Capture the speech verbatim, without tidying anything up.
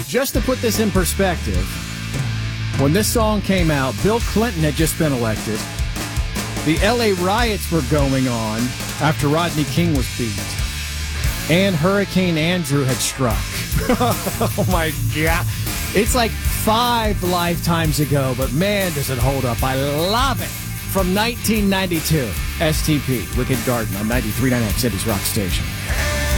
just to put this in perspective, when this song came out, Bill Clinton had just been elected. The L A riots were going on after Rodney King was beat. And Hurricane Andrew had struck. Oh, my God. It's like five lifetimes ago, but man, does it hold up. I love it. From nineteen ninety-two, S T P, Wicked Garden on ninety-three point nine City's Rock Station.